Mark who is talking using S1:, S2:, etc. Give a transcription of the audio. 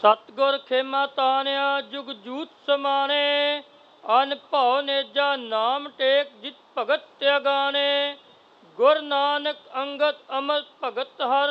S1: ਸਤਿਗੁਰ ਖੇਮਾ ਤਾਨਿਆ ਜੁਗ ਜੂਤ ਸਮਾਣੇ। ਅਨ ਭਉ ਨੇਜਾ ਨਾਮ ਟੇਕ ਜਿਤ ਭਗਤ ਅਗਾਣੇ। ਗੁਰ ਨਾਨਕ ਅੰਗਦ ਅਮਰ ਭਗਤ ਹਰ